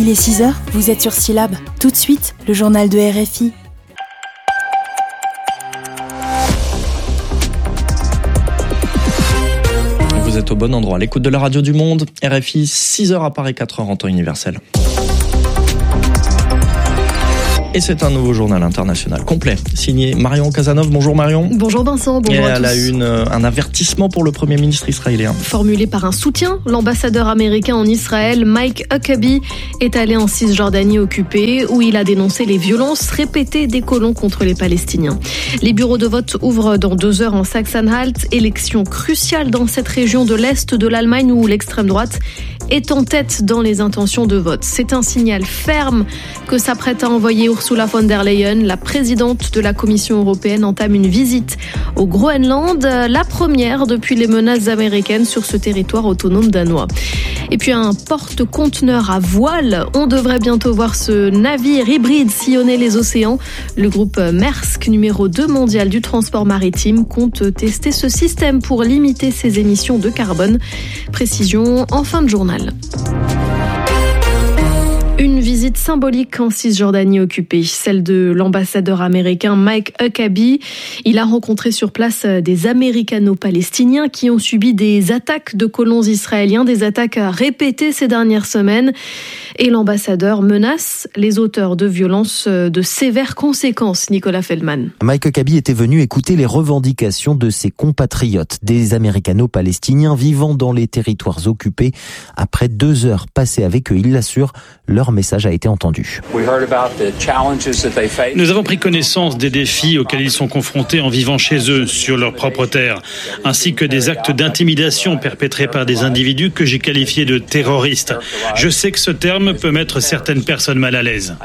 Il est 6h, vous êtes sur Syllab. Tout de suite, le journal de RFI. Vous êtes au bon endroit, à l'écoute de la radio du monde. RFI, 6h à Paris, 4h en temps universel. Et c'est un nouveau journal international complet, signé Marion Casanov. Bonjour Marion. Bonjour Vincent, bonjour à tous. Et elle a un avertissement pour le Premier ministre israélien. Formulé par un soutien, l'ambassadeur américain en Israël, Mike Huckabee, est allé en Cisjordanie occupée, où il a dénoncé les violences répétées des colons contre les Palestiniens. Les bureaux de vote ouvrent dans 2 heures en Sachsen-Anhalt, élection cruciale dans cette région de l'Est de l'Allemagne où l'extrême droite est en tête dans les intentions de vote. C'est un signal ferme que s'apprête à envoyer Ursula von der Leyen. La présidente de la Commission européenne entame une visite au Groenland, la première depuis les menaces américaines sur ce territoire autonome danois. Et puis un porte-conteneurs à voile. On devrait bientôt voir ce navire hybride sillonner les océans. Le groupe Maersk, numéro 2 mondial du transport maritime, compte tester ce système pour limiter ses émissions de carbone. Précision en fin de journal. Une visite symbolique en Cisjordanie occupée, celle de l'ambassadeur américain Mike Huckabee. Il a rencontré sur place des Américano-Palestiniens qui ont subi des attaques de colons israéliens, des attaques répétées ces dernières semaines. Et l'ambassadeur menace les auteurs de violences de sévères conséquences. Nicolas Feldman. Mike Huckabee était venu écouter les revendications de ses compatriotes, des Américano-Palestiniens vivant dans les territoires occupés. Après 2 heures passées avec eux, il l'assure, leur message a été entendu. Nous avons pris connaissance des défis auxquels ils sont confrontés en vivant chez eux, sur leur propre terre, ainsi que des actes d'intimidation perpétrés par des individus que j'ai qualifiés de terroristes. Je sais que ce terme peut mettre certaines personnes mal à l'aise.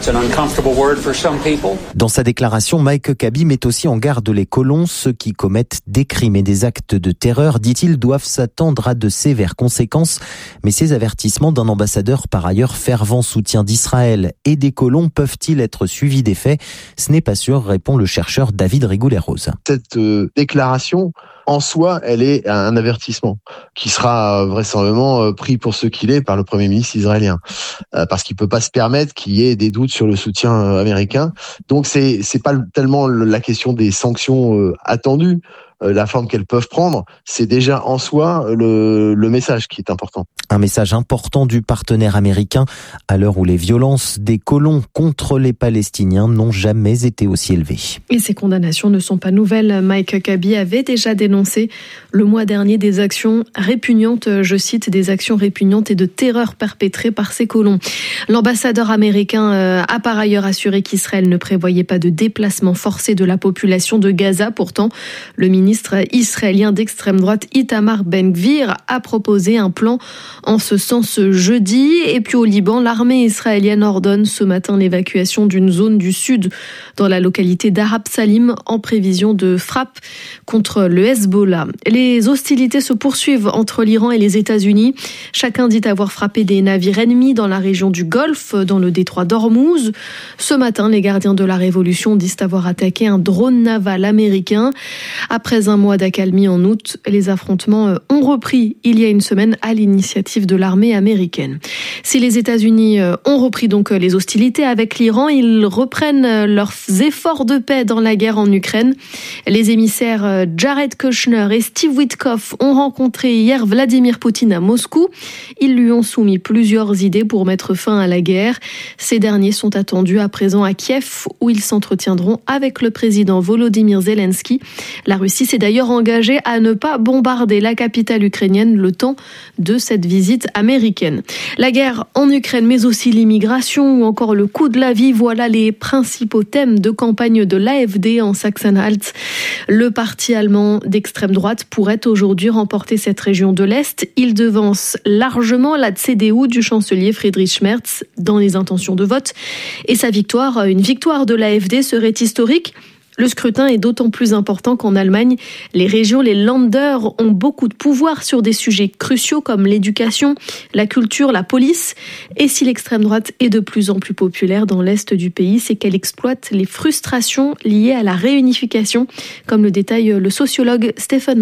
Dans sa déclaration, Mike Huckabee met aussi en garde les colons. Ceux qui commettent des crimes et des actes de terreur, dit-il, doivent s'attendre à de sévères conséquences. Mais ces avertissements d'un ambassadeur par ailleurs fervent soutien d'Israël et des colons peuvent-ils être suivis des faits ? Ce n'est pas sûr, répond le chercheur David Rigoulet-Rose. Cette déclaration, en soi, elle est un avertissement qui sera vraisemblablement pris pour ce qu'il est par le Premier ministre israélien, parce qu'il peut pas se permettre qu'il y ait des doutes sur le soutien américain. Donc c'est pas tellement la question des sanctions attendues, la forme qu'elles peuvent prendre, c'est déjà en soi le message qui est important. Un message important du partenaire américain à l'heure où les violences des colons contre les Palestiniens n'ont jamais été aussi élevées. Et ces condamnations ne sont pas nouvelles. Mike Huckabee avait déjà dénoncé le mois dernier des actions répugnantes, je cite, des actions répugnantes et de terreur perpétrées par ces colons. L'ambassadeur américain a par ailleurs assuré qu'Israël ne prévoyait pas de déplacement forcé de la population de Gaza. Pourtant, le ministre israélien d'extrême droite Itamar Ben-Gvir a proposé un plan en ce sens jeudi. Et puis au Liban, l'armée israélienne ordonne ce matin l'évacuation d'une zone du sud dans la localité d'Arab Salim en prévision de frappe contre le Hezbollah. Les hostilités se poursuivent entre l'Iran et les États-Unis. Chacun dit avoir frappé des navires ennemis dans la région du Golfe, dans le détroit d'Ormuz. Ce matin, les gardiens de la Révolution disent avoir attaqué un drone naval américain. Après un mois d'accalmie en août, les affrontements ont repris il y a une semaine à l'initiative de l'armée américaine. Si les États-Unis ont repris donc les hostilités avec l'Iran, ils reprennent leurs efforts de paix dans la guerre en Ukraine. Les émissaires Jared Kushner et Steve Witkoff ont rencontré hier Vladimir Poutine à Moscou. Ils lui ont soumis plusieurs idées pour mettre fin à la guerre. Ces derniers sont attendus à présent à Kiev où ils s'entretiendront avec le président Volodymyr Zelensky. La Russie s'est d'ailleurs engagée à ne pas bombarder la capitale ukrainienne le temps de cette visite américaine. La guerre en Ukraine, mais aussi l'immigration ou encore le coût de la vie, voilà les principaux thèmes de campagne de l'AfD en Sachsen-Anhalt. Le parti allemand d'extrême droite pourrait aujourd'hui remporter cette région de l'Est. Il devance largement la CDU du chancelier Friedrich Merz dans les intentions de vote. Et sa victoire, une victoire de l'AfD serait historique. Le scrutin est d'autant plus important qu'en Allemagne, les régions, les Länder, ont beaucoup de pouvoir sur des sujets cruciaux comme l'éducation, la culture, la police. Et si l'extrême droite est de plus en plus populaire dans l'Est du pays, c'est qu'elle exploite les frustrations liées à la réunification, comme le détaille le sociologue Stephen Mao.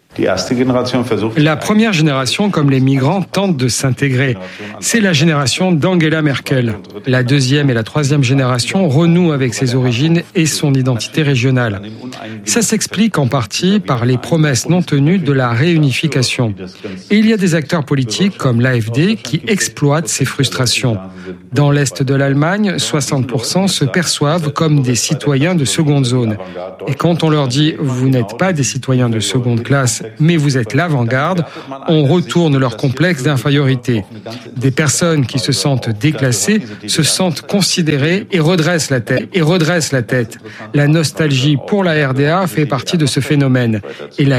La première génération, comme les migrants, tente de s'intégrer. C'est la génération d'Angela Merkel. La deuxième et la troisième génération renouent avec ses origines et son identité régionale. Ça s'explique en partie par les promesses non tenues de la réunification. Et il y a des acteurs politiques comme l'AfD qui exploitent ces frustrations. Dans l'Est de l'Allemagne, 60% se perçoivent comme des citoyens de seconde zone. Et quand on leur dit « vous n'êtes pas des citoyens de seconde classe, mais vous êtes l'avant-garde », on retourne leur complexe d'infériorité. Des personnes qui se sentent déclassées se sentent considérées et redressent la tête. La nostalgie pour la RDA fait partie de ce phénomène. Et la